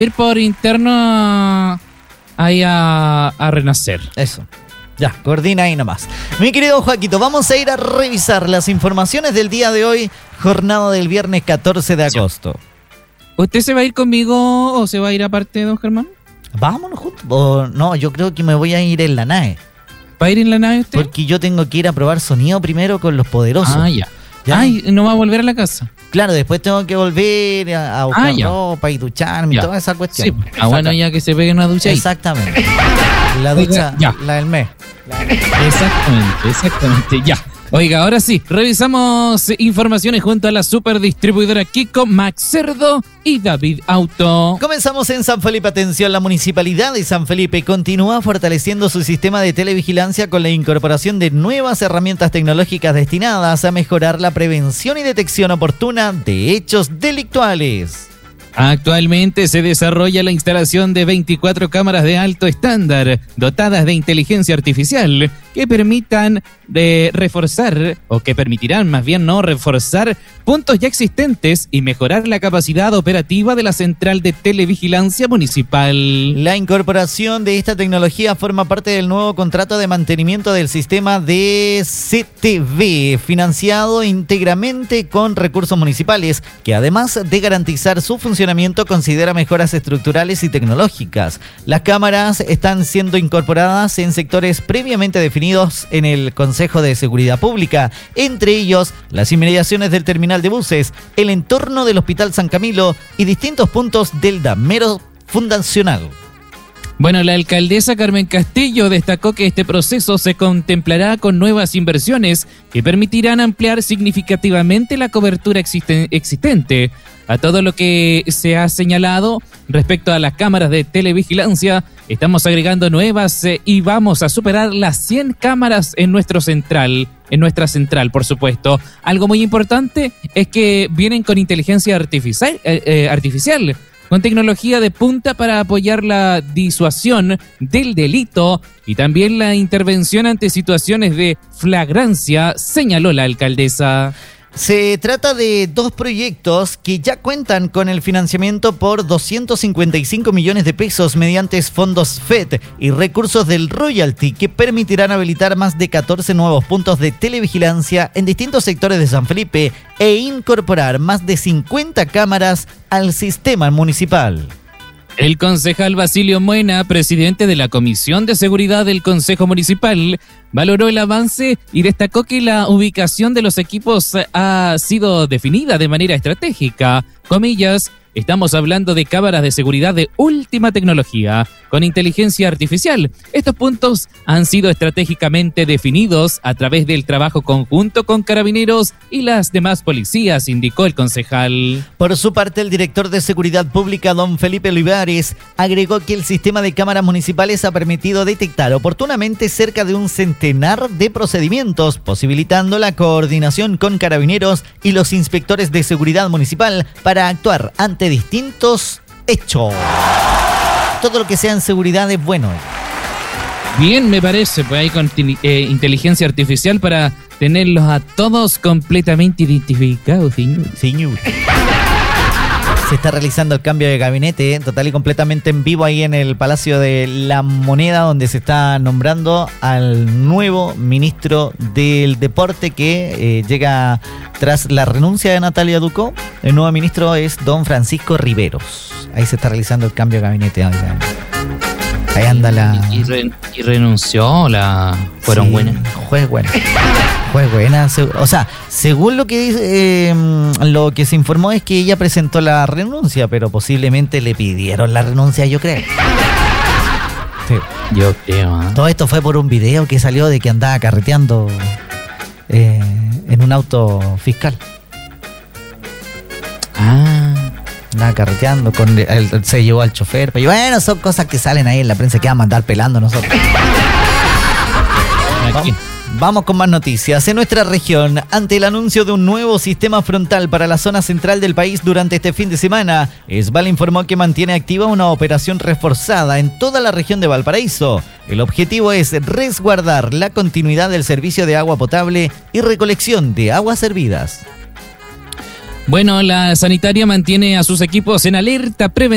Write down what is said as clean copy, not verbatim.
ir por interno ahí a renacer. Eso. Ya, coordina ahí nomás. Mi querido Joaquito, vamos a ir a revisar las informaciones del día de hoy, jornada del viernes 14 de agosto. ¿Usted se va a ir conmigo o se va a ir aparte, don Germán? Vámonos juntos. No, yo creo que me voy a ir en la nave. ¿Va a ir en la nave usted? Porque yo tengo que ir a probar sonido primero con los poderosos. Ah, ya. ¿Ya? Ay, ¿no va a volver a la casa? Claro, después tengo que volver a buscar ropa y ducharme y toda esa cuestión. Sí, bueno, ya que se pegue una ducha ahí. Exactamente. La ducha, la del mes. Exactamente, ya. Oiga, ahora sí, revisamos informaciones junto a la superdistribuidora Kiko, Max Cerdo y David Auto. Comenzamos en San Felipe. Atención, la Municipalidad de San Felipe continúa fortaleciendo su sistema de televigilancia con la incorporación de nuevas herramientas tecnológicas destinadas a mejorar la prevención y detección oportuna de hechos delictuales. Actualmente se desarrolla la instalación de 24 cámaras de alto estándar dotadas de inteligencia artificial que permitirán reforzar puntos ya existentes y mejorar la capacidad operativa de la central de televigilancia municipal. La incorporación de esta tecnología forma parte del nuevo contrato de mantenimiento del sistema de CTV, financiado íntegramente con recursos municipales, que además de garantizar su funcionamiento, considera mejoras estructurales y tecnológicas. Las cámaras están siendo incorporadas en sectores previamente definidos en el Consejo de Seguridad Pública, entre ellos las inmediaciones del terminal de buses, el entorno del Hospital San Camilo y distintos puntos del damero fundacional. Bueno, la alcaldesa Carmen Castillo destacó que este proceso se contemplará con nuevas inversiones que permitirán ampliar significativamente la cobertura existente. A todo lo que se ha señalado respecto a las cámaras de televigilancia, estamos agregando nuevas y vamos a superar las 100 cámaras en nuestra central, por supuesto. Algo muy importante es que vienen con inteligencia artificial, con tecnología de punta para apoyar la disuasión del delito y también la intervención ante situaciones de flagrancia, señaló la alcaldesa. Se trata de dos proyectos que ya cuentan con el financiamiento por 255 millones de pesos mediante fondos FED y recursos del royalty, que permitirán habilitar más de 14 nuevos puntos de televigilancia en distintos sectores de San Felipe e incorporar más de 50 cámaras al sistema municipal. El concejal Basilio Muena, presidente de la Comisión de Seguridad del Consejo Municipal, valoró el avance y destacó que la ubicación de los equipos ha sido definida de manera estratégica. Comillas, estamos hablando de cámaras de seguridad de última tecnología, con inteligencia artificial. Estos puntos han sido estratégicamente definidos a través del trabajo conjunto con Carabineros y las demás policías, indicó el concejal. Por su parte, el director de Seguridad Pública, don Felipe Olivares, agregó que el sistema de cámaras municipales ha permitido detectar oportunamente cerca de un centenar de procedimientos, posibilitando la coordinación con Carabineros y los inspectores de seguridad municipal para actuar ante distintos hechos. Todo lo que sea en seguridad es bueno. Bien, me parece, pues hay con inteligencia artificial para tenerlos a todos completamente identificados, señor. Señor. Se está realizando el cambio de gabinete total y completamente en vivo ahí en el Palacio de la Moneda, donde se está nombrando al nuevo ministro del Deporte que llega tras la renuncia de Natalia Ducó. El nuevo ministro es don Francisco Riveros. Ahí se está realizando el cambio de gabinete. Ahí anda la... ¿Y renunció? ¿Fueron buenas? Fue buena. O sea, según lo que dice, lo que se informó es que ella presentó la renuncia, pero posiblemente le pidieron la renuncia, yo creo. Sí. Yo creo. Todo esto fue por un video que salió de que andaba carreteando en un auto fiscal. Andaba carreteando, se llevó al chofer. Pero bueno, son cosas que salen ahí en la prensa que vamos a andar pelando nosotros. Vamos con más noticias. En nuestra región, ante el anuncio de un nuevo sistema frontal para la zona central del país durante este fin de semana, Esval informó que mantiene activa una operación reforzada en toda la región de Valparaíso. El objetivo es resguardar la continuidad del servicio de agua potable y recolección de aguas servidas. Bueno, la sanitaria mantiene a sus equipos en alerta preventiva